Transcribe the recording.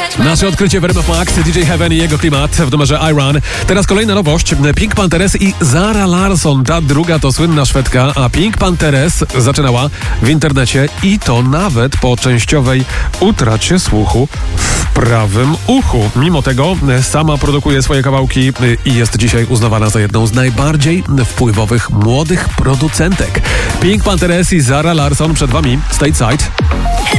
Nasze odkrycie w RMF Max, DJ Heaven i jego klimat w numerze I Run. Teraz kolejna nowość. Pink Panthers i Zara Larsson. Ta druga to słynna Szwedka, a Pink Panthers zaczynała w internecie i to nawet po częściowej utracie słuchu w prawym uchu. Mimo tego sama produkuje swoje kawałki i jest dzisiaj uznawana za jedną z najbardziej wpływowych młodych producentek. Pink Panthers i Zara Larsson przed wami. Stateside.